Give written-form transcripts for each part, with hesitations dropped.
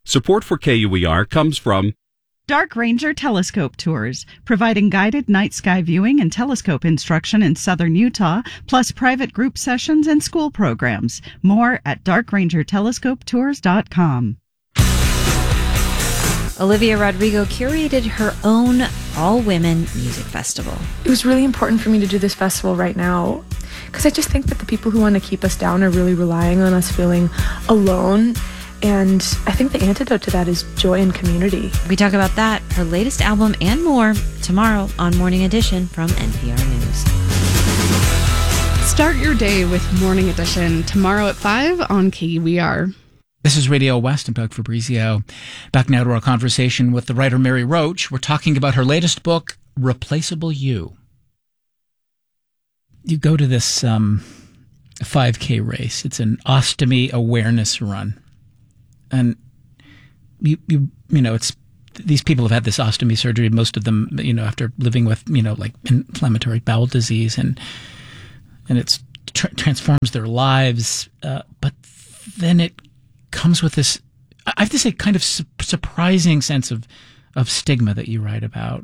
Support for KUER comes from Dark Ranger Telescope Tours, providing guided night sky viewing and telescope instruction in southern Utah, plus private group sessions and school programs. More at darkrangertelescopetours.com. Olivia Rodrigo curated her own all-women music festival. It was really important for me to do this festival right now because I just think that the people who want to keep us down are really relying on us feeling alone. And I think the antidote to that is joy and community. We talk about that, her latest album, and more tomorrow on Morning Edition from NPR News. Start your day with Morning Edition tomorrow at 5 on KUER. This is Radio West. I'm Doug Fabrizio. Back now to our conversation with the writer Mary Roach. We're talking about her latest book, Replaceable You. You go to this 5K race. It's an ostomy awareness run. And you know, it's these people have had this ostomy surgery, most of them, you know, after living with, you know, like inflammatory bowel disease, and it's transforms their lives. But then it comes with this, I have to say, kind of surprising sense of stigma that you write about.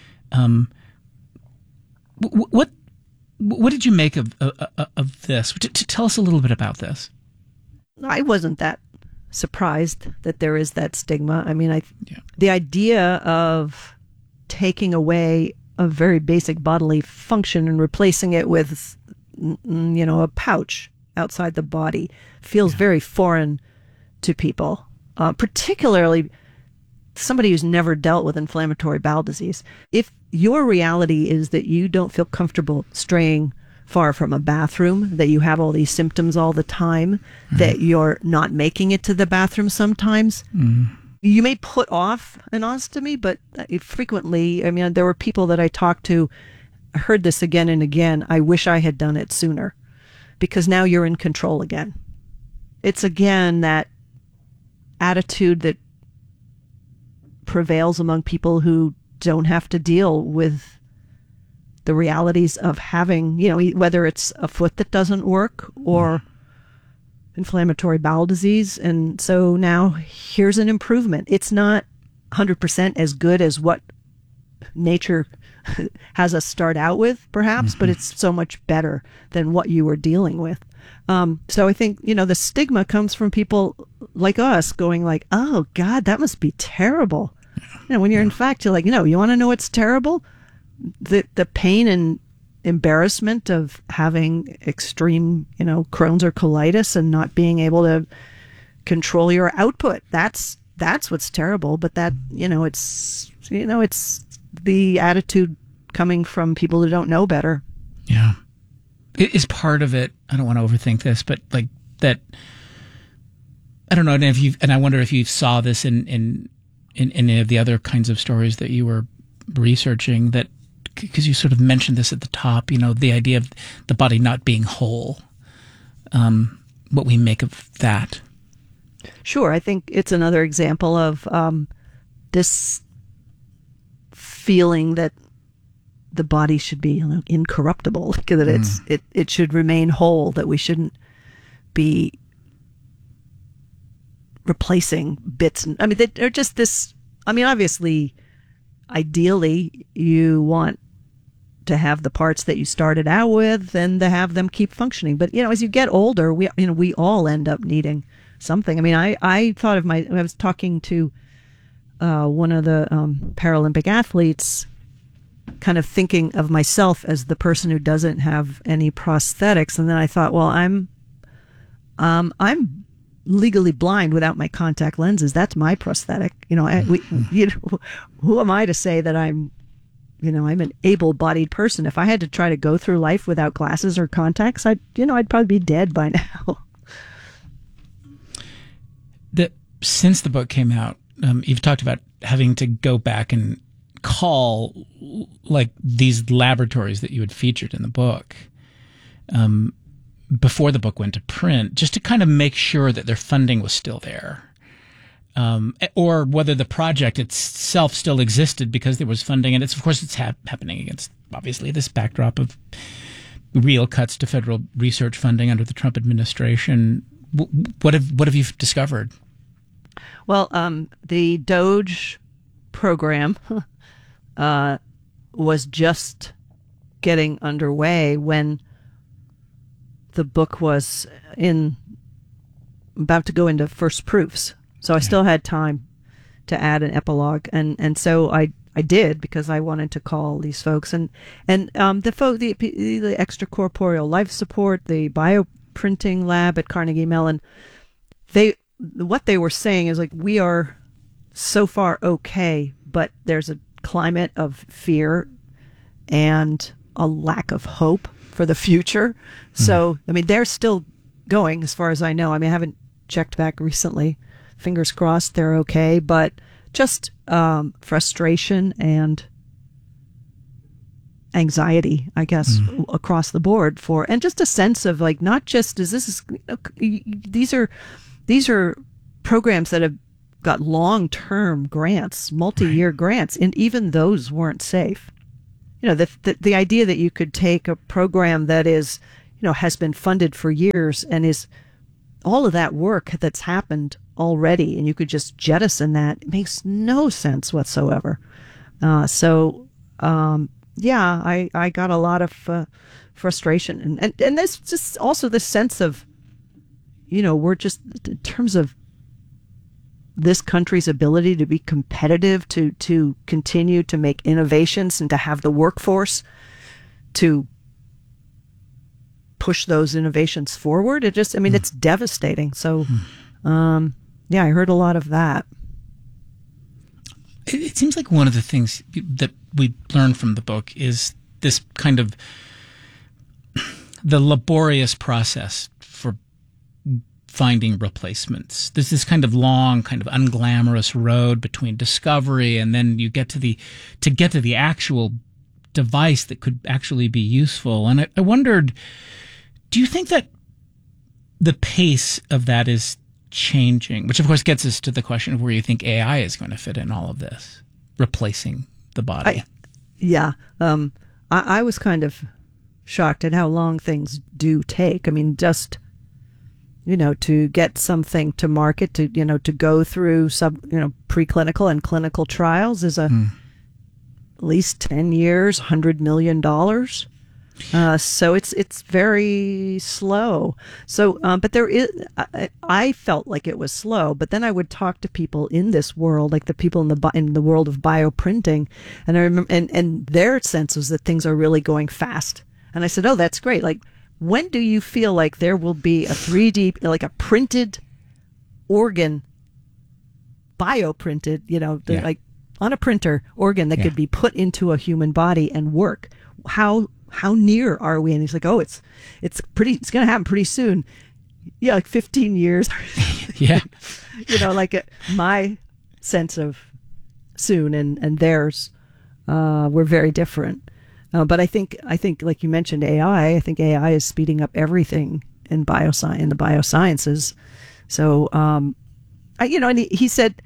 What did you make of this? To tell us a little bit about this. I wasn't that surprised that there is that stigma. I mean, the idea of taking away a very basic bodily function and replacing it with, you know, a pouch outside the body feels very foreign to people, particularly somebody who's never dealt with inflammatory bowel disease. If your reality is that you don't feel comfortable straying far from a bathroom, that you have all these symptoms all the time, that you're not making it to the bathroom sometimes, you may put off an ostomy, but frequently, I mean, there were people that I talked to, I heard this again and again, I wish I had done it sooner, because now you're in control again. It's again that attitude that prevails among people who don't have to deal with the realities of having, you know, whether it's a foot that doesn't work or inflammatory bowel disease. And so now here's an improvement. It's not 100% as good as what nature has us start out with, perhaps, but it's so much better than what you were dealing with. So I think, you know, the stigma comes from people like us going like, oh, God, that must be terrible. You know, when you're in fact, you're like, you know, you want to know what's terrible? The pain and embarrassment of having extreme, you know, Crohn's or colitis and not being able to control your output. That's what's terrible. But that, it's the attitude coming from people who don't know better. Yeah. Is part of it, I don't want to overthink this, but like that, I don't know, and I wonder if you saw this in any of the other kinds of stories that you were researching, that because you sort of mentioned this at the top, you know, the idea of the body not being whole, what we make of that. Sure. I think it's another example of this feeling that the body should be, incorruptible, that it should remain whole, that we shouldn't be replacing bits. They're just this, obviously, ideally, you want to have the parts that you started out with and to have them keep functioning. But, as you get older, we all end up needing something. I thought of I was talking to one of the Paralympic athletes, kind of thinking of myself as the person who doesn't have any prosthetics. And then I thought, well, I'm legally blind without my contact lenses. That's my prosthetic. Who am I to say that I'm an able-bodied person? If I had to try to go through life without glasses or contacts, I'd probably be dead by now. Since the book came out, you've talked about having to go back and call like these laboratories that you had featured in the book before the book went to print, just to kind of make sure that their funding was still there, or whether the project itself still existed because there was funding. And it's happening against, obviously, this backdrop of real cuts to federal research funding under the Trump administration. What have you discovered? Well, the Doge program was just getting underway when the book was about to go into first proofs. So I still had time to add an epilogue, and so I did, because I wanted to call these folks and the extracorporeal life support, the bioprinting lab at Carnegie Mellon. What they were saying is, like, we are so far okay, but there's a climate of fear and a lack of hope for the future. So, I mean, they're still going, as far as I know. I mean, I haven't checked back recently. Fingers crossed they're okay, but just frustration and anxiety, I guess, across the board and just a sense of, like, not just these are programs that have got long-term grants, multi-year grants, and even those weren't safe. You know, the idea that you could take a program that is, you know, has been funded for years and is all of that work that's happened already, and you could just jettison that, it makes no sense whatsoever. I got a lot of frustration, and there's just also this sense of, you know, we're just, in terms of this country's ability to be competitive, to continue to make innovations and to have the workforce to push those innovations forward. It just, I mean, it's devastating. So, I heard a lot of that. It seems like one of the things that we learned from the book is this kind of the laborious process for finding replacements. There's this kind of long, kind of unglamorous road between discovery and then you get to the actual device that could actually be useful. And I wondered, do you think that the pace of that is changing? Which, of course, gets us to the question of where you think AI is going to fit in all of this, replacing the body. I was kind of shocked at how long things do take. I mean, just, you know, to get something to market, to, you know, to go through preclinical and clinical trials is at least 10 years, $100 million. So it's very slow. So, but there is, I felt like it was slow, but then I would talk to people in this world, like the people in the world of bioprinting, and I remember, and their sense was that things are really going fast. And I said, oh, that's great. Like, when do you feel like there will be a 3D, like a printed organ, bioprinted, you know, like on a printer organ that could be put into a human body and work? How near are we? And he's like, oh, it's going to happen pretty soon. Yeah, like 15 years. Yeah. You know, like my sense of soon and theirs were very different. But I think, like you mentioned, AI. I think AI is speeding up everything in the biosciences. So, and he said,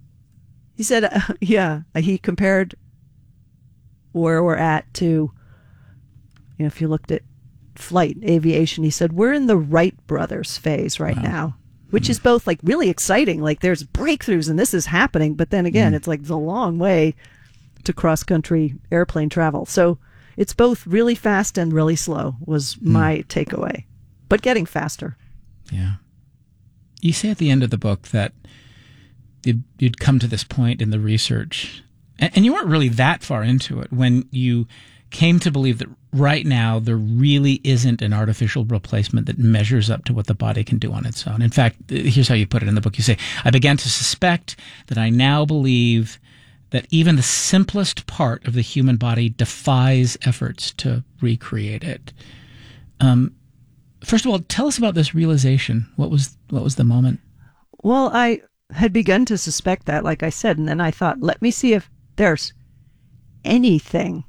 he compared where we're at to, you know, if you looked at flight, aviation, he said, we're in the Wright brothers phase right now, which is both like really exciting. Like there's breakthroughs and this is happening. But then again, it's like the long way to cross-country airplane travel. So it's both really fast and really slow was my takeaway, but getting faster. Yeah. You say at the end of the book that you'd come to this point in the research, and you weren't really that far into it when you came to believe that right now there really isn't an artificial replacement that measures up to what the body can do on its own. In fact, here's how you put it in the book. You say, I began to suspect that I now believe that even the simplest part of the human body defies efforts to recreate it. First of all, tell us about this realization. What was the moment? Well, I had begun to suspect that, like I said, and then I thought, let me see if there's anything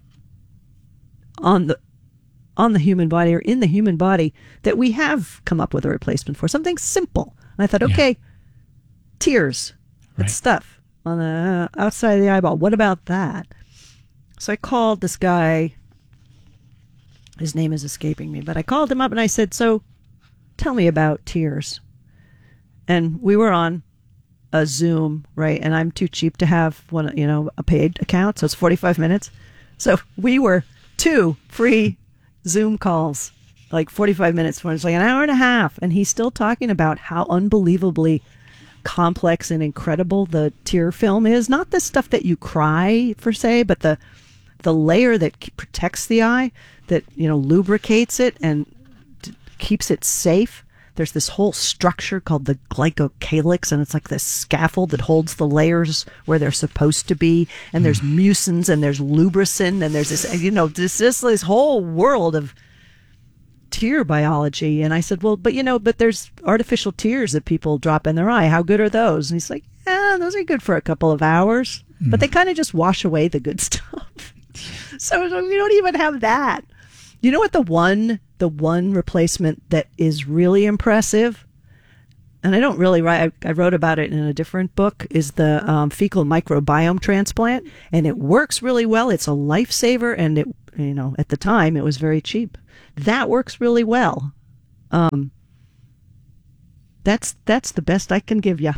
on the human body or in the human body that we have come up with a replacement for, something simple. And I thought, okay, tears, that's stuff on the outside of the eyeball. What about that? So I called this guy. His name is escaping me, but I called him up and I said, so tell me about tears. And we were on a Zoom, right? And I'm too cheap to have a paid account, so it's 45 minutes. So we were 2 free Zoom calls, like 45 minutes for. It's like an hour and a half, and he's still talking about how unbelievably complex and incredible the tear film is. Not the stuff that you cry per se, but the layer that protects the eye, that lubricates it and keeps it safe. There's this whole structure called the glycocalyx, and it's like this scaffold that holds the layers where they're supposed to be. And there's mucins, and there's lubricin, and there's this whole world of tear biology. And I said, well, but there's artificial tears that people drop in their eye. How good are those? And he's like, those are good for a couple of hours, but they kind of just wash away the good stuff. So we don't even have that. You know what the one replacement that is really impressive, and I don't really write, I wrote about it in a different book, is the fecal microbiome transplant, and it works really well. It's a lifesaver, and it, at the time it was very cheap. That works really well. That's the best I can give you.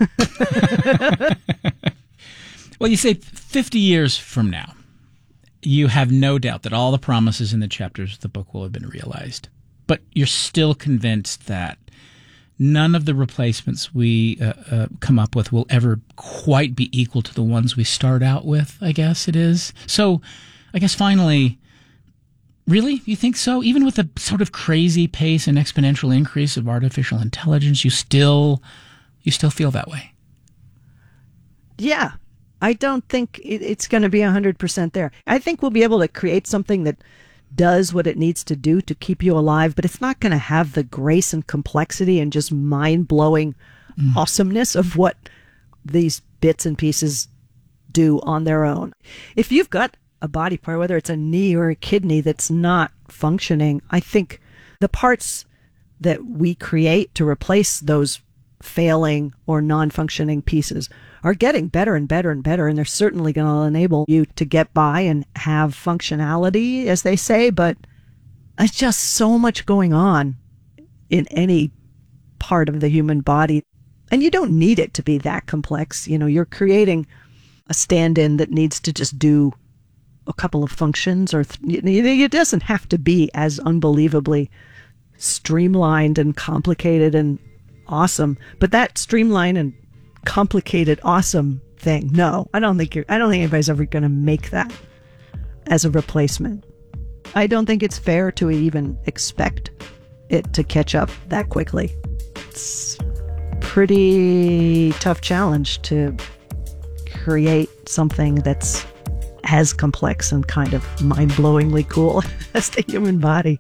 Well, you say 50 years from now, you have no doubt that all the promises in the chapters of the book will have been realized. But you're still convinced that none of the replacements we come up with will ever quite be equal to the ones we start out with, I guess it is. So I guess finally, really? You think so? Even with the sort of crazy pace and exponential increase of artificial intelligence, you still feel that way? Yeah. I don't think it's going to be 100% there. I think we'll be able to create something that does what it needs to do to keep you alive, but it's not going to have the grace and complexity and just mind-blowing awesomeness of what these bits and pieces do on their own. If you've got a body part, whether it's a knee or a kidney that's not functioning, I think the parts that we create to replace those failing or non-functioning pieces are getting better and better and better, and they're certainly going to enable you to get by and have functionality, as they say, but there's just so much going on in any part of the human body, and you don't need it to be that complex. You're creating a stand-in that needs to just do a couple of functions, or it doesn't have to be as unbelievably streamlined and complicated and awesome, but that streamlined and complicated awesome thing, no, I don't think anybody's ever going to make that as a replacement. I don't think it's fair to even expect it to catch up that quickly. It's a pretty tough challenge to create something that's as complex and kind of mind-blowingly cool as the human body.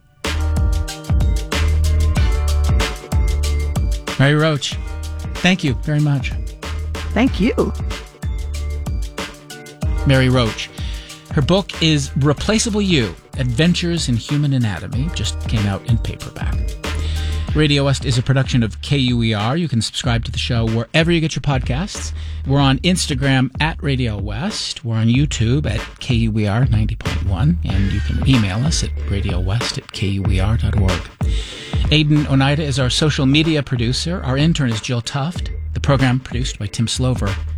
Mary Roach, thank you very much. Thank you. Mary Roach. Her book is Replaceable You, Adventures in Human Anatomy, just came out in paperback. Radio West is a production of KUER. You can subscribe to the show wherever you get your podcasts. We're on Instagram at Radio West. We're on YouTube at KUER 90.1. And you can email us at radiowest@kuer.org. Aidan Oneida is our social media producer. Our intern is Jill Tuft. The program produced by Tim Slover.